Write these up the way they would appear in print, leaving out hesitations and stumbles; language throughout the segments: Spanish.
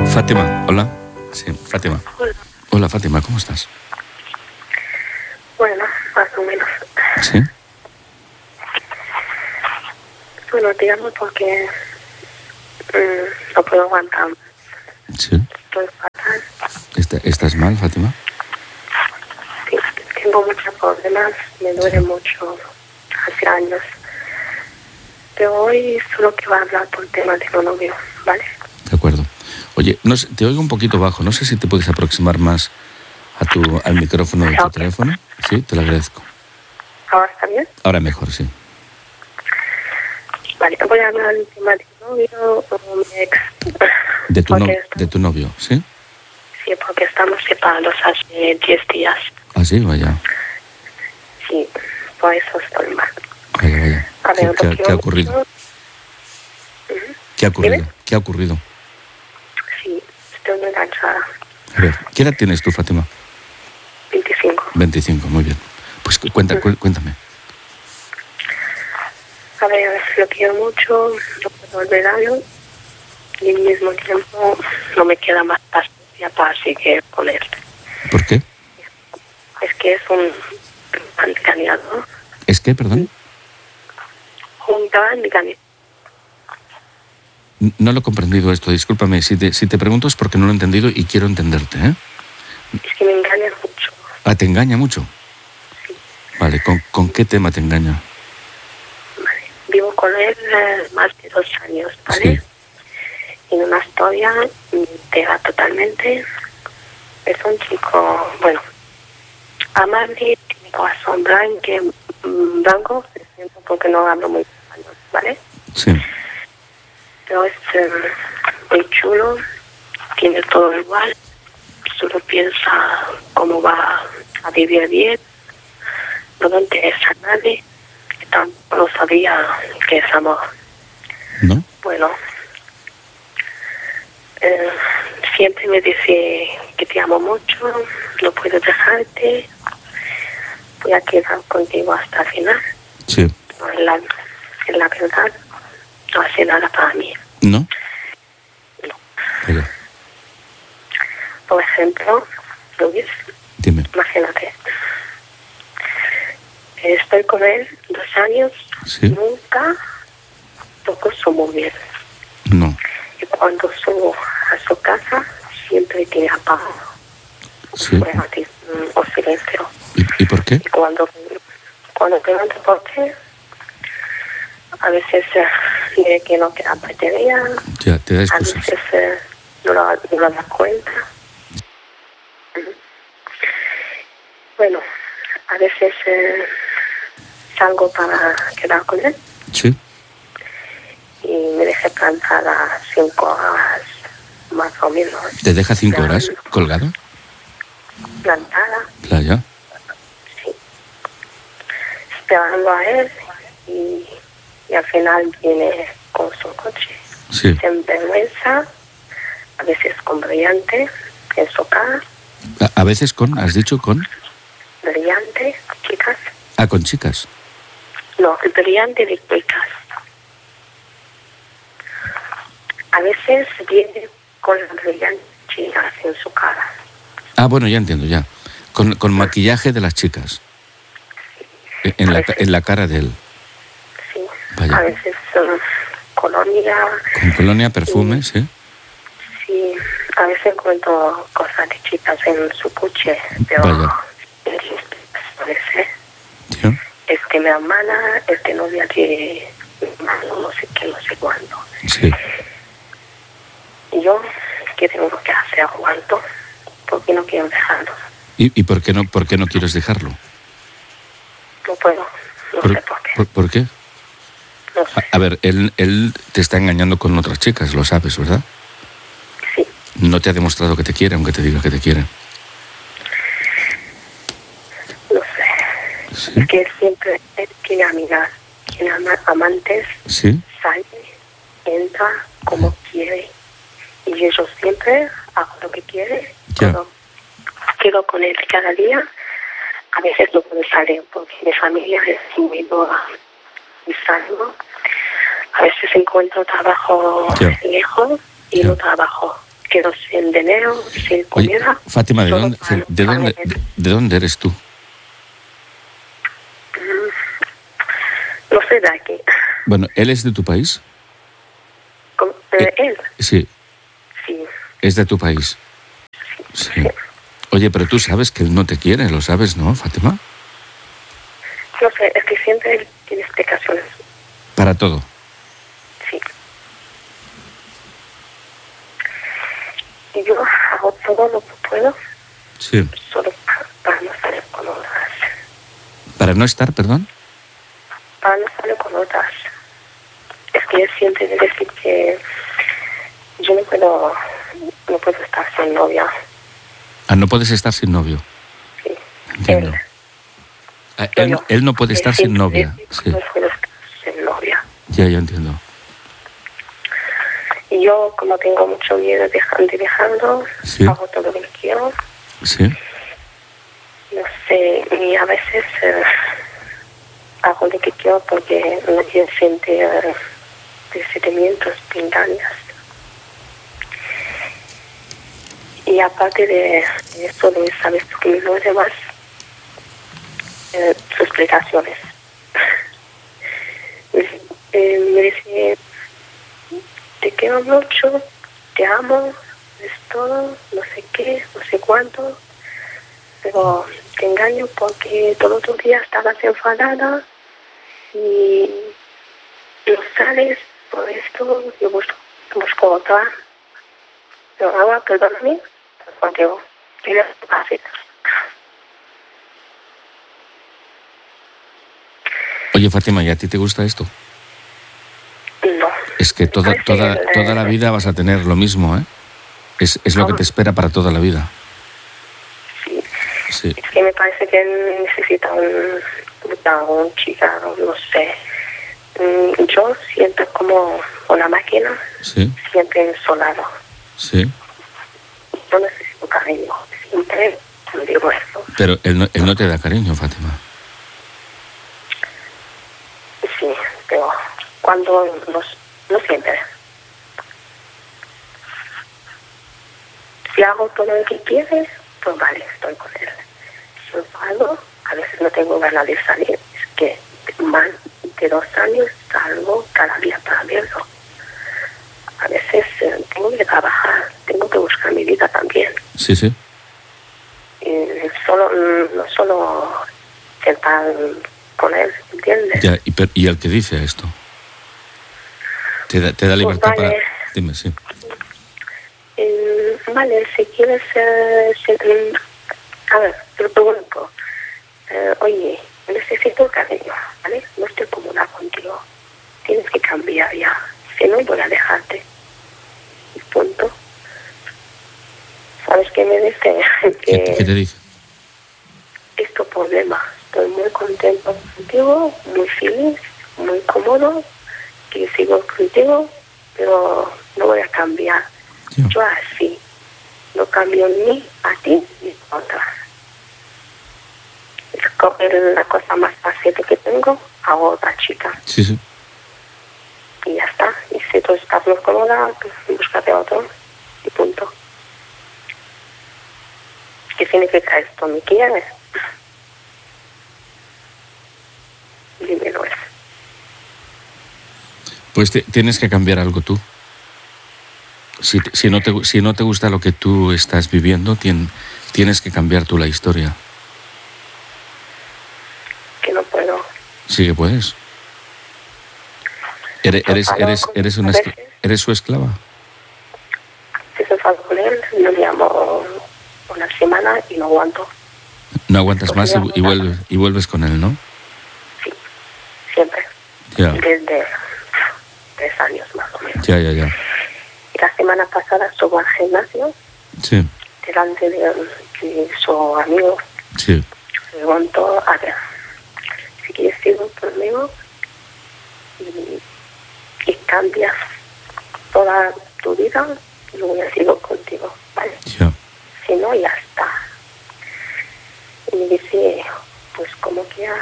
Fátima, hola. Sí, Fátima. Hola. Hola, Fátima, ¿cómo estás? Bueno, más o menos. Sí. Bueno, te llamo porque no puedo aguantar. Sí. Estoy fatal. ¿Estás mal, Fátima? Sí, tengo muchos problemas. Me duele mucho. Hace años. Pero hoy solo quiero hablar por el tema de mi novio, ¿vale? De acuerdo. Oye, no sé, te oigo un poquito bajo. No sé si te puedes aproximar más al micrófono de tu teléfono. Sí, te lo agradezco. ¿Ahora está bien? Ahora mejor, sí. Vale, voy a hablar del tema de mi novio o mi ex. De tu novio, ¿sí? Sí, porque estamos separados hace 10 días. Ah, sí, vaya. Sí, por eso estoy mal. Vaya. A ver, ¿Qué ha ocurrido? ¿Qué ha ocurrido? ¿Dime? ¿Qué ha ocurrido? Sí, estoy muy cansada. A ver, ¿qué edad tienes tú, Fátima? 25. 25, muy bien. Pues cuéntame. A ver, lo quiero mucho, no puedo olvidarlo y al mismo tiempo no me queda más paciencia para seguir con él. ¿Por qué? Es que es un engañador. ¿Es qué, perdón? Un gran engañador. No lo he comprendido esto, discúlpame. Si te pregunto es porque no lo he entendido y quiero entenderte, ¿eh? Es que me engaña mucho. Ah, ¿te engaña mucho? Sí. Vale, ¿con qué tema te engaña? Vale. Vivo con él más de 2 años, ¿vale? Sí. En una historia entera totalmente. Es un chico, bueno, amable, tiene corazón blanco, siento porque no hablo muy español, ¿vale? Sí. Pero es muy chulo, tiene todo igual, solo piensa cómo va a vivir bien, no le interesa a nadie, que tampoco no sabía que es amor. ¿No? Bueno, siempre me dice que te amo mucho, no puedo dejarte, voy a quedar contigo hasta el final. Sí. No, en la verdad, no hace nada para mí. ¿No? No. Vaya. Por ejemplo, Luis, Dime. imagínate, estoy con él 2 años, Sí. nunca toco su móvil. No. Y cuando subo a su casa, siempre tiene apagado. Sí. Bueno, o silencio. ¿Y por qué? Y cuando pregunto por qué, a veces dice que no queda batería, Ya, te da a excusas. veces no lo da cuenta. Bueno, a veces salgo para quedar con él Sí. y me dejé plantada 5 horas más o menos. ¿Te deja 5 horas colgado? Plantada, Playa. sí. Esperando a él y al final viene con su coche. Sí. Sin vergüenza, a veces con brillante en su cara, A veces ¿has dicho con? brillante, chicas. Ah, con chicas. No, el brillante de chicas. A veces viene con la brillante chicas en su cara. Ah, bueno, ya entiendo, ya. Con maquillaje de las chicas. En la cara de él. Sí. Vaya. A veces colonia. Con colonia, perfume, sí. Sí, a veces encuentro cosas de chicas en su coche, pero Vaya. ¿Sí? Es que mi hermana es de novia de mi hermano, no sé qué, no sé cuándo. Sí. Y yo, ¿qué tengo que hacer? ¿Aguanto? Porque no quiero dejarlo. ¿Y por qué no quieres dejarlo? No puedo, no sé por qué. ¿Por qué? No sé. A ver, él te está engañando con otras chicas, lo sabes, ¿verdad? Sí, No te ha demostrado que te quiere, aunque te diga que te quiere. no sé. ¿Sí? Es que siempre tiene amigas, tiene amantes, ¿Sí? sale, entra como quiere. Y yo siempre hago lo que quiere, Ya. quedo con él cada día. A veces no puedo salir porque mi familia es muy dura y salgo. A veces encuentro trabajo Ya. lejos y Ya. no trabajo. quedo sin dinero, sin Oye, comida. Fátima, Solo para- ¿de dónde eres tú? No sé de aquí. Bueno, ¿él es de tu país? Él, Sí, sí. es de tu país. Sí. Oye, pero tú sabes que él no te quiere, lo sabes, ¿no, Fátima? No sé, es que siempre él tiene explicaciones. Para todo. Sí. Y yo hago todo lo que puedo Sí. solo para no salir con otras. Para no estar, perdón. Para no salir con otras. Es que él siempre me dice que yo no puedo estar sin novia. Ah, no puedes estar sin novio. Sí. Entiendo. Ah, él no puede estar sin novia. Sí. No puedo estar sin novia. Ya entiendo. Y yo, como tengo mucho miedo de dejarlo, Sí. hago todo lo que quiero. Sí. No sé, y a veces hago lo que quiero porque no quiero sentir de sentimientos, de engaños. Y aparte de eso, de sabes tú que los demás, sus explicaciones. Me dice, te quiero mucho, te amo, es todo, no sé qué, no sé cuánto, pero te engaño porque todos los días estabas enfadada y no sales por esto, yo busco otra. Pero ahora, perdóname, contigo, tienes fácil. Oye, Fátima, ¿y a ti te gusta esto? No. Es que toda la vida vas a tener lo mismo, ¿eh? Es lo que te espera para toda la vida. Sí. Sí. Es que me parece que él necesita un chica, no sé. Yo siento como una máquina, Sí. siempre ensolado. Sí. Yo necesito cariño, siempre digo eso. Pero él no te da cariño, Fátima. Sí, pero cuando no siempre. Si hago todo lo que quiere, pues vale, estoy con él. Si enfado, a veces no tengo ganas de salir. Es que más de 2 años salgo cada día para verlo. A veces tengo que trabajar, tengo que buscar mi vida también. Sí, sí. No solo sentar con él, ¿entiendes? Ya, ¿y el que dice esto? ¿Te da libertad Pues vale. para...? Dime, sí. Vale, si quieres... a ver, te pregunto. Oye, necesito cariño, ¿vale? No estoy cómoda contigo. Tienes que cambiar ya. Si no, voy a dejarte. Y punto. ¿Sabes qué me dice? ¿Qué te dice? Es tu problema. Estoy muy contento contigo, muy feliz, muy cómodo, que sigo contigo, pero no voy a cambiar. Sí. Yo así, no cambio ni a ti ni a otra. Escoger la cosa más fácil que tengo a otra chica. Sí, sí. Y ya está. Y si tú estás muy cómoda, pues búscate otro. Y punto. ¿Qué significa esto? ¿Me quieres? Dímelo eso. Pues tienes que cambiar algo tú. Si no te gusta lo que tú estás viviendo, tienes que cambiar tú la historia. Que no puedo. Sí que puedes. ¿Eres su esclava? Si se enfado con él, yo le llamo una semana y no aguanto. No aguantas más y vuelves con él, ¿no? Sí, siempre. Ya. Desde 3 años más o menos. Ya. Y la semana pasada subo al gimnasio, Sí. delante de su amigo. Sí. Pregunto, a ver, si quieres seguir conmigo y cambias toda tu vida, yo voy a seguir contigo, ¿vale? Ya. Si no, ya está. Y me dice, pues como quieras.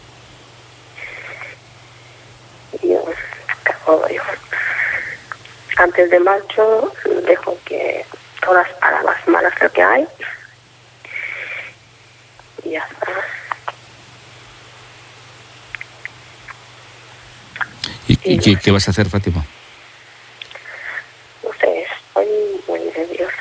Y yo, ¿qué hago yo? antes de marcho dejo que todas las palabras malas que hay y ya está. ¿Y qué vas a hacer, Fátima?